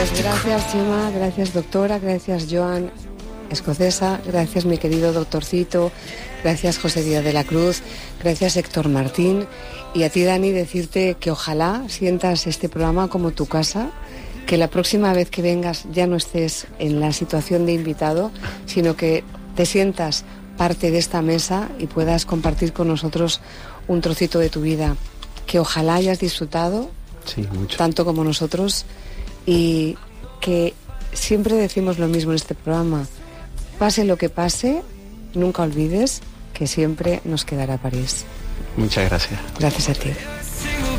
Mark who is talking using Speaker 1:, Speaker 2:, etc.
Speaker 1: Gracias, Chema, gracias, doctora, gracias, Joan Escocesa, gracias, mi querido doctorcito, gracias, José Díaz de la Cruz, gracias, Héctor Martín, y a ti, Dani, decirte que ojalá sientas este programa como tu casa, que la próxima vez que vengas ya no estés en la situación de invitado, sino que te sientas parte de esta mesa y puedas compartir con nosotros un trocito de tu vida, que ojalá hayas disfrutado,
Speaker 2: sí, mucho,
Speaker 1: tanto como nosotros, y que siempre decimos lo mismo en este programa: pase lo que pase, nunca olvides que siempre nos quedará París.
Speaker 2: Muchas gracias.
Speaker 1: Gracias a ti.